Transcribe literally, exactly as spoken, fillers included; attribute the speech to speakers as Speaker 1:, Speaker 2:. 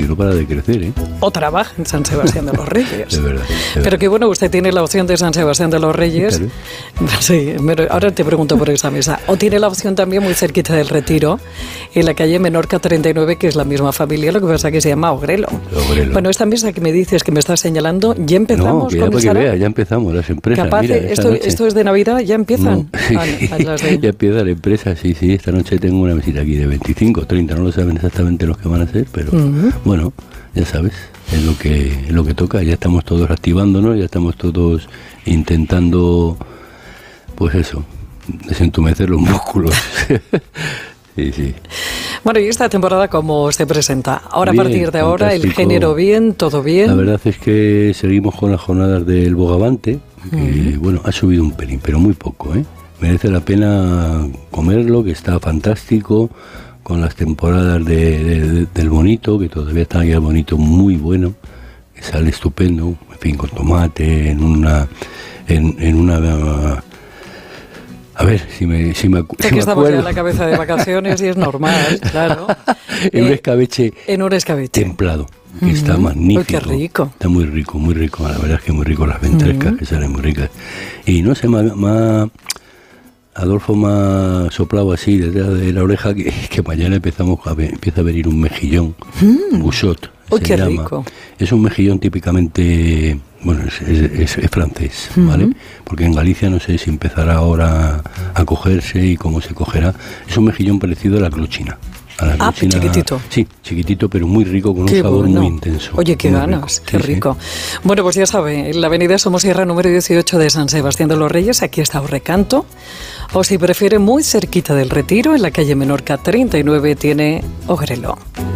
Speaker 1: no para de crecer, ¿eh?
Speaker 2: O trabaja en San Sebastián de los Reyes.
Speaker 1: De verdad. De
Speaker 2: pero
Speaker 1: verdad.
Speaker 2: que bueno, usted tiene la opción de San Sebastián de los Reyes.
Speaker 1: Claro.
Speaker 2: Sí, pero ahora te pregunto por esa mesa. O tiene la opción también muy cerquita del Retiro, en la calle Menorca treinta y nueve, que es la misma familia, lo que pasa que se llama Ogrelo.
Speaker 1: Ogrelo.
Speaker 2: Bueno, esta mesa que me dices, que me estás señalando, ya empezamos
Speaker 1: no, que ya
Speaker 2: con
Speaker 1: para
Speaker 2: esa.
Speaker 1: que vea, ya empezamos las empresas.
Speaker 2: Capaz,
Speaker 1: Mira,
Speaker 2: esto, esto es de Navidad, ya empiezan.
Speaker 1: No.
Speaker 2: A, a las de...
Speaker 1: Ya empieza la empresa, sí, sí. Esta noche tengo una visita aquí de veinticinco, treinta, no lo saben exactamente los que van a ser, pero uh-huh. bueno, ya sabes, es lo que es lo que toca. Ya estamos todos activándonos, ya estamos todos intentando, pues eso, desentumecer los músculos. Sí, sí.
Speaker 2: Bueno, ¿y esta temporada cómo se presenta? Ahora,
Speaker 1: bien,
Speaker 2: a partir de ahora,
Speaker 1: fantástico.
Speaker 2: el género bien, todo bien.
Speaker 1: La verdad es que seguimos con las jornadas del Bogavante, que uh-huh. bueno, ha subido un pelín, pero muy poco, ¿eh? Merece la pena comerlo, que está fantástico, con las temporadas de, de, de, del bonito, que todavía está ahí el bonito muy bueno, que sale estupendo, en fin, con tomate, en una... En, en una a ver, si me, si me,
Speaker 2: si
Speaker 1: si
Speaker 2: me
Speaker 1: estamos
Speaker 2: acuerdo. Ya en la cabeza de vacaciones y es normal, claro.
Speaker 1: En
Speaker 2: eh,
Speaker 1: un escabeche
Speaker 2: en un escabeche
Speaker 1: templado, que uh-huh. está
Speaker 2: Uy,
Speaker 1: magnífico.
Speaker 2: qué rico.
Speaker 1: Está muy rico, muy rico. La verdad es que muy rico las ventrescas, uh-huh. que salen muy ricas. Y no sé, más... más Adolfo me ha soplado así detrás de la oreja que, que mañana empezamos a ver, empieza a venir un mejillón, mm. Bouchot,
Speaker 2: Uy,
Speaker 1: se
Speaker 2: qué
Speaker 1: llama.
Speaker 2: Rico.
Speaker 1: Es un mejillón típicamente, bueno, es, es, es francés, mm-hmm. ¿vale? Porque en Galicia no sé si empezará ahora a cogerse y cómo se cogerá. Es un mejillón parecido a la clochina. A la
Speaker 2: ah,
Speaker 1: clochina,
Speaker 2: chiquitito.
Speaker 1: Sí, chiquitito, pero muy rico, con
Speaker 2: qué
Speaker 1: un sabor
Speaker 2: bueno.
Speaker 1: muy intenso.
Speaker 2: Oye, qué
Speaker 1: muy
Speaker 2: ganas,
Speaker 1: rico.
Speaker 2: qué
Speaker 1: sí,
Speaker 2: rico.
Speaker 1: Sí.
Speaker 2: Bueno, pues ya sabe, en la avenida Somosierra número dieciocho de San Sebastián de los Reyes, aquí está Recanto. O si prefiere, muy cerquita del Retiro, en la calle Menorca treinta y nueve, tiene Ogrelo.